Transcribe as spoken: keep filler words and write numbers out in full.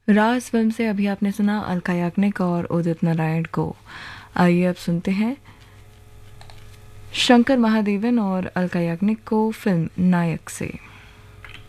राज film से अभी आपने सुना अलका याग्निक और उदित नारायण को। आइए अब सुनते हैं शंकर महादेवन और अलका याग्निक को फिल्म नायक से।